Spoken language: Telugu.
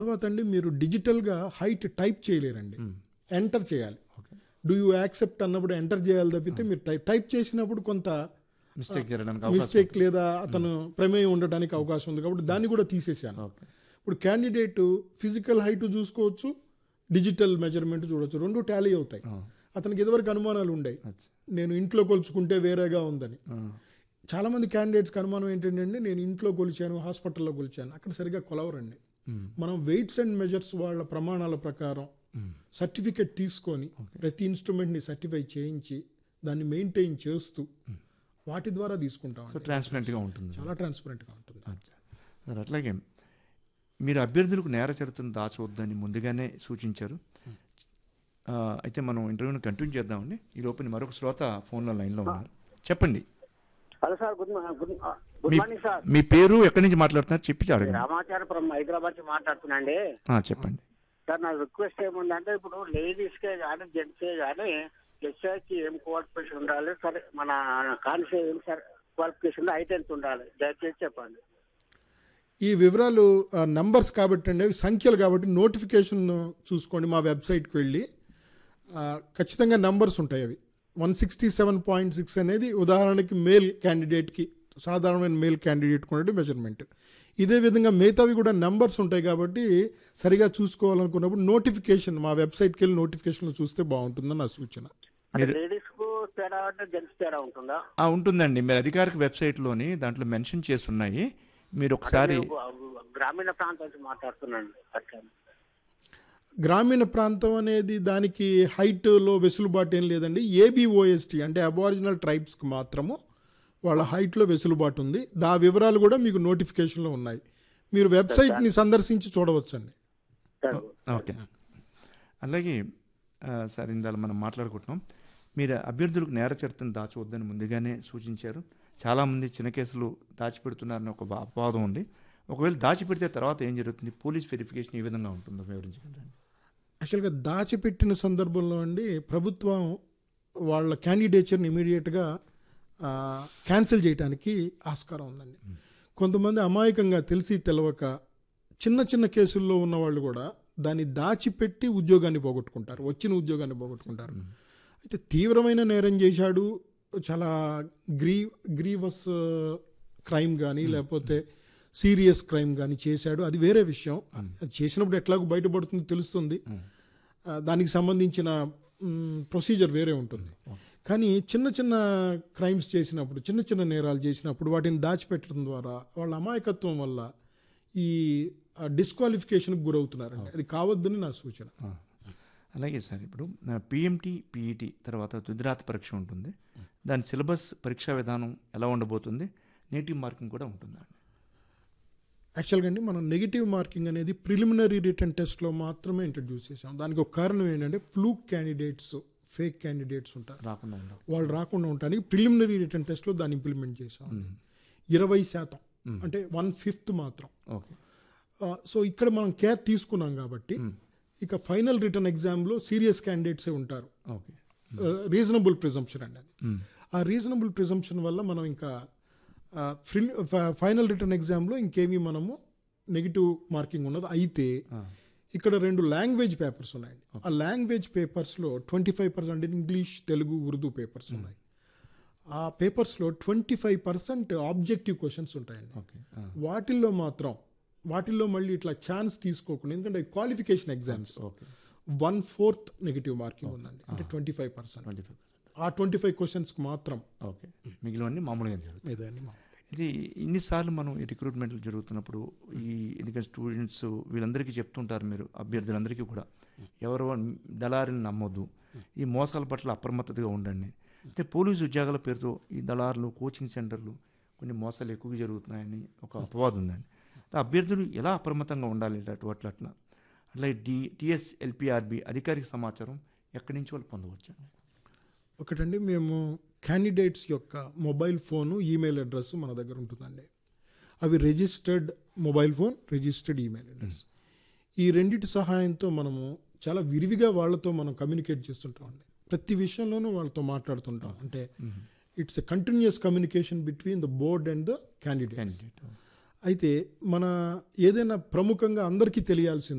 తర్వాత అండి మీరు డిజిటల్గా హైట్ టైప్ చేయలేరండి, ఎంటర్ చేయాలి. డూ యూ యాక్సెప్ట్ అన్నప్పుడు ఎంటర్ చేయాలి తప్పితే మీరు టైప్ చేసినప్పుడు కొంత మిస్టేక్ లేదా అతను ప్రమేయం ఉండడానికి అవకాశం ఉంది కాబట్టి దాన్ని కూడా తీసేసాను. ఇప్పుడు క్యాండిడేట్ ఫిజికల్ హైట్ చూసుకోవచ్చు, డిజిటల్ మెజర్మెంట్ చూడవచ్చు, రెండు టాలీ అవుతాయి. అతనికి ఇదివరకు అనుమానాలు ఉండేవి, నేను ఇంట్లో కొలుచుకుంటే వేరేగా ఉందని. చాలామంది క్యాండిడేట్స్కి అనుమానం ఏంటంటే నేను ఇంట్లో కొలిచాను, హాస్పిటల్లో కొలిచాను, అక్కడ సరిగ్గా కొలవరండి. మనం వెయిట్స్ అండ్ మెజర్స్ వాళ్ళ ప్రమాణాల ప్రకారం సర్టిఫికెట్ తీసుకొని ప్రతి ఇన్స్ట్రుమెంట్ని సర్టిఫై చేయించి దాన్ని మెయింటైన్ చేస్తూ వాటి ద్వారా తీసుకుంటాం. ట్రాన్స్పరెంట్గా ఉంటుంది, చాలా ట్రాన్స్పరెంట్గా ఉంటుంది. అట్లాగే మీరు అభ్యర్థులకు నేర చరిత్రను దాచవద్దని ముందుగానే సూచించారు. అయితే మనం ఇంటర్వ్యూని కంటిన్యూ చేద్దామండి. ఈ లోపల మరొక శ్రోత ఫోన్లో లైన్లో ఉన్నారు. చెప్పండి. Hello sir, good morning sir. మీ పేరు ఎక్కడి నుంచి మాట్లాడుతున్నారు చెప్పి అడగండి. రామాచారపురం హైదరాబాద్ నుంచి మాట్లాడుతున్నాండి. చెప్పండి సార్. నా రిక్వెస్ట్ ఏముందంటే ఇప్పుడు లేడీస్కే కానీ జెంట్స్కే కానీ ఎస్ఐకి ఏం క్వాలిఫికేషన్ ఉండాలి, సరే మన కాన్సే ఏం సార్ క్వాలిఫికేషన్ హైట్ ఎంత ఉండాలి దయచేసి చెప్పండి. ఈ వివరాలు నంబర్స్ కాబట్టి అండి, అవి సంఖ్యలు కాబట్టి నోటిఫికేషన్ చూసుకోండి. మా వెబ్సైట్కి వెళ్ళి ఖచ్చితంగా నంబర్స్ ఉంటాయి. అవి 167.6 అనేది ఉదాహరణకి మేల్ క్యాండిడేట్కి, సాధారణమైన మేల్ క్యాండిడేట్కి ఉండే మెజర్మెంట్. ఇదే విధంగా మిగతావి కూడా నెంబర్స్ ఉంటాయి కాబట్టి సరిగా చూసుకోవాలనుకున్నప్పుడు నోటిఫికేషన్ మా వెబ్సైట్కి వెళ్ళి నోటిఫికేషన్లు చూస్తే బాగుంటుందని నా సూచన. ఉంటుందండి. మీరు అధికారిక వెబ్సైట్లోని దాంట్లో మెన్షన్ చేసి ఉన్నాయి. మీరు ఒకసారి గ్రామీణ ప్రాంతం నుంచి మాట్లాడుతున్నాను. గ్రామీణ ప్రాంతం అనేది దానికి హైట్లో వెసులుబాటు ఏం లేదండి. ఏబిఓఎస్టీ అంటే అబారిజినల్ ట్రైబ్స్కి మాత్రము వాళ్ళ హైట్లో వెసులుబాటు ఉంది. దా వివరాలు కూడా మీకు నోటిఫికేషన్లో ఉన్నాయి. మీరు వెబ్సైట్ని సందర్శించి చూడవచ్చండి. ఓకే. అలాగే సార్, ఇందాక మనం మాట్లాడుకుంటున్నాం, మీరు అభ్యర్థులకు నేర చరిత్రను దాచవద్దని ముందుగానే సూచించారు. చాలామంది చిన్న కేసులు దాచిపెడుతున్నారని ఒక అపవాదం ఉంది. ఒకవేళ దాచిపెడితే తర్వాత ఏం జరుగుతుంది? పోలీస్ వెరిఫికేషన్ ఏ విధంగా ఉంటుందో వివరించగలరా? యాక్చువల్గా దాచిపెట్టిన సందర్భంలో అండి ప్రభుత్వం వాళ్ళ క్యాండిడేచర్ని ఇమీడియట్గా క్యాన్సిల్ చేయడానికి ఆస్కారం ఉందండి. కొంతమంది అమాయకంగా తెలిసి తెలవక చిన్న చిన్న కేసుల్లో ఉన్న వాళ్ళు కూడా దాన్ని దాచిపెట్టి ఉద్యోగాన్ని పోగొట్టుకుంటారు, వచ్చిన ఉద్యోగాన్ని పోగొట్టుకుంటారు. అయితే తీవ్రమైన నేరం చేశాడు, చాలా గ్రీవస్ క్రైమ్ కానీ లేకపోతే సీరియస్ క్రైమ్ కానీ చేశాడు, అది వేరే విషయం. అది చేసినప్పుడు ఎట్లాగో బయటపడుతుంది తెలుస్తుంది, దానికి సంబంధించిన ప్రొసీజర్ వేరే ఉంటుంది. కానీ చిన్న చిన్న క్రైమ్స్ చేసినప్పుడు, చిన్న చిన్న నేరాలు చేసినప్పుడు వాటిని దాచిపెట్టడం ద్వారా వాళ్ళ అమాయకత్వం వల్ల ఈ డిస్క్వాలిఫికేషన్కి గురవుతున్నారండి. అది కావద్దని నా సూచన. అలాగే సార్, ఇప్పుడు పిఎంటీ పీఈటీ తర్వాత తుదిరాత పరీక్ష ఉంటుంది. దాని సిలబస్, పరీక్షా విధానం ఎలా ఉండబోతుంది? నెగిటివ్ మార్కింగ్ కూడా ఉంటుందా? యాక్చువల్గా అండి మనం నెగిటివ్ మార్కింగ్ అనేది ప్రిలిమినరీ రిటర్న్ టెస్ట్లో మాత్రమే ఇంట్రడ్యూస్ చేసాం. దానికి ఒక కారణం ఏంటంటే ఫ్లూక్ క్యాండిడేట్స్, ఫేక్ క్యాండిడేట్స్ ఉంటారు, వాళ్ళు రాకుండా ఉండడానికి ప్రిలిమినరీ రిటర్న్ టెస్ట్లో దాన్ని ఇంప్లిమెంట్ చేసాం. 20% అంటే 1/5 మాత్రం. సో ఇక్కడ మనం కేర్ తీసుకున్నాం కాబట్టి ఇక ఫైనల్ రిటర్న్ ఎగ్జామ్లో సీరియస్ క్యాండిడేట్సే ఉంటారు. రీజనబుల్ ప్రిజంప్షన్ అండి అది. ఆ రీజనబుల్ ప్రిజంప్షన్ వల్ల మనం ఇంకా ఫైనల్ రిటర్న్ ఎగ్జామ్లో ఇంకేమీ మనము నెగిటివ్ మార్కింగ్ ఉన్నది. అయితే ఇక్కడ 2 లాంగ్వేజ్ పేపర్స్ ఉన్నాయండి. ఆ లాంగ్వేజ్ పేపర్స్లో 25% ఇంగ్లీష్, తెలుగు, ఉర్దూ పేపర్స్ ఉన్నాయి. ఆ పేపర్స్లో 25% ఆబ్జెక్టివ్ క్వశ్చన్స్ ఉంటాయండి. వాటిల్లో మళ్ళీ ఇట్లా ఛాన్స్ తీసుకోకుండా, ఎందుకంటే క్వాలిఫికేషన్ ఎగ్జామ్స్ 1/4 నెగిటివ్ మార్కింగ్ ఉందండి, అంటే 25%. ఆ 25 క్వశ్చన్స్కి మాత్రం. మిగిలినవన్నీ మామూలుగా జరుగుతుంది. ఇది ఇన్నిసార్లు మనం ఈ రిక్రూట్మెంట్లు జరుగుతున్నప్పుడు ఎందుకంటే స్టూడెంట్స్ వీళ్ళందరికీ చెప్తుంటారు, మీరు అభ్యర్థులందరికీ కూడా ఎవరో దళారులను నమ్మొద్దు, ఈ మోసాల పట్ల అప్రమత్తతగా ఉండండి. అయితే పోలీసు ఉద్యోగాల పేరుతో ఈ దళారులు, కోచింగ్ సెంటర్లు కొన్ని మోసాలు ఎక్కువగా జరుగుతున్నాయని ఒక అపవాదం ఉందండి. అభ్యర్థులు ఎలా అప్రమత్తంగా ఉండాలి అట్లా? అట్లాగే TSLPRB అధికారిక సమాచారం ఎక్కడి నుంచి వాళ్ళు పొందవచ్చు? ఒకటండి, మేము క్యాండిడేట్స్ యొక్క మొబైల్ ఫోను, ఈమెయిల్ అడ్రస్ మన దగ్గర ఉంటుందండి. అవి registered mobile phone, registered email address. ఈ రెండింటి సహాయంతో మనము చాలా విరివిగా వాళ్ళతో మనం కమ్యూనికేట్ చేస్తుంటామండి. ప్రతి విషయంలోనూ వాళ్ళతో మాట్లాడుతుంటాం. అంటే it's a continuous communication between the board and the candidates. అయితే మన ఏదైనా ప్రముఖంగా అందరికీ తెలియాల్సింది